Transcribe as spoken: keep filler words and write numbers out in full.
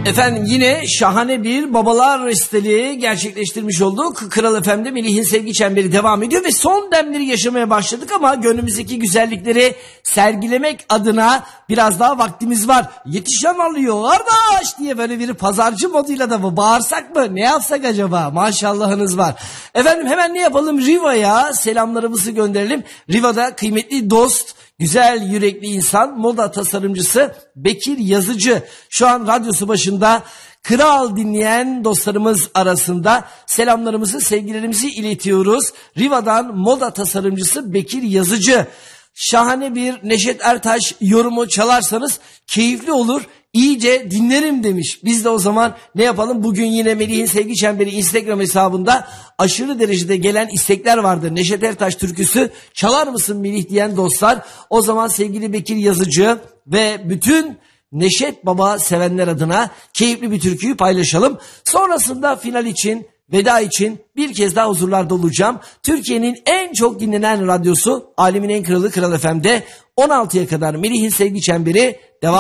Efendim yine şahane bir babalar resteli gerçekleştirmiş olduk. Kral F M'de Melih'in sevgi çemberi devam ediyor ve son demleri yaşamaya başladık ama gönlümüzdeki güzellikleri sergilemek adına biraz daha vaktimiz var. Yetişen alıyor kardeş diye böyle bir pazarcı moduyla da mı bağırsak mı, ne yapsak acaba? Maşallahınız var. Efendim hemen ne yapalım, Riva'ya selamlarımızı gönderelim. Riva'da kıymetli dost, güzel yürekli insan, moda tasarımcısı Bekir Yazıcı şu an radyosu başında. Kral dinleyen dostlarımız arasında selamlarımızı, sevgilerimizi iletiyoruz. Riva'dan moda tasarımcısı Bekir Yazıcı. Şahane bir Neşet Ertaş yorumu çalarsanız keyifli olur. İyice dinlerim demiş. Biz de o zaman ne yapalım? Bugün yine Melih'in Sevgi Çemberi Instagram hesabında aşırı derecede gelen istekler vardır. Neşet Ertaş türküsü çalar mısın Melih diyen dostlar. O zaman sevgili Bekir Yazıcı ve bütün Neşet Baba sevenler adına keyifli bir türküyü paylaşalım. Sonrasında final için, veda için bir kez daha huzurlarda olacağım. Türkiye'nin en çok dinlenen radyosu, alemin en kralı Kral F M'de on altıya kadar Melih'in Sevgi Çemberi devam.